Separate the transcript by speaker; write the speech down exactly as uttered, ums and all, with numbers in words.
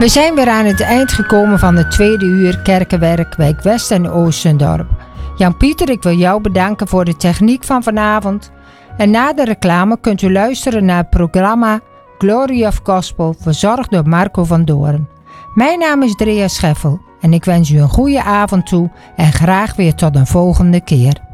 Speaker 1: We zijn weer aan het eind gekomen van het tweede uur Kerkenwerk, wijk West- en Oostendorp. Jan-Pieter, ik wil jou bedanken voor de techniek van vanavond. En na de reclame kunt u luisteren naar het programma Glory of Gospel, verzorgd door Marco van Doorn. Mijn naam is Drea Scheffel en ik wens u een goede avond toe en graag weer tot een volgende keer.